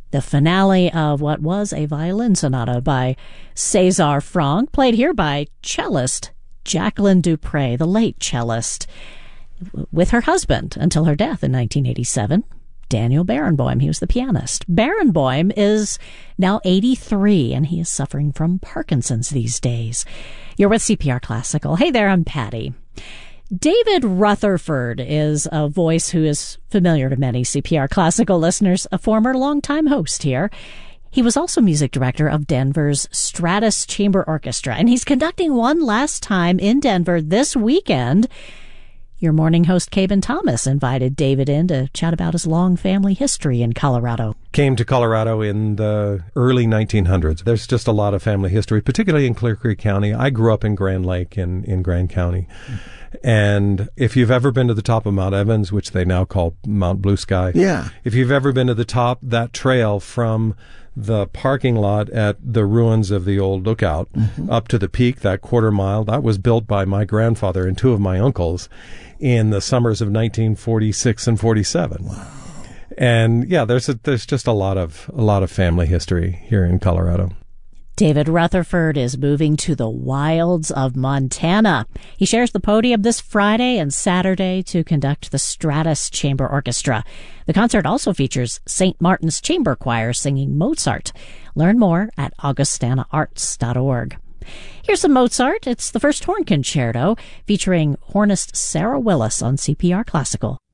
the finale of what was a violin sonata by César Franck, played here by cellist Jacqueline du Pré, the late cellist, with her husband until her death in 1987, Daniel Barenboim. He was the pianist. Barenboim is now 83, and he is suffering from Parkinson's these days. You're with CPR Classical. Hey there, I'm Patty. David Rutherford is a voice who is familiar to many CPR Classical listeners, a former longtime host here. He was also music director of Denver's Stratus Chamber Orchestra, and he's conducting one last time in Denver this weekend. Your morning host, Caben Thomas, invited David in to chat about his long family history in Colorado. Came to Colorado in the early 1900s. There's just a lot of family history, particularly in Clear Creek County. I grew up in Grand Lake in Grand County. And if you've ever been to the top of Mount Evans, which they now call Mount Blue Sky, if you've ever been to the top, that trail from the parking lot at the ruins of the old lookout up to the peak, that quarter mile, that was built by my grandfather and two of my uncles in the summers of 1946 and 47. Wow. And yeah, there's just a lot of family history here in Colorado. David Rutherford is moving to the wilds of Montana. He shares the podium this Friday and Saturday to conduct the Stratus Chamber Orchestra. The concert also features St. Martin's Chamber Choir singing Mozart. Learn more at augustanaarts.org. Here's some Mozart. It's the first horn concerto featuring hornist Sarah Willis on CPR Classical.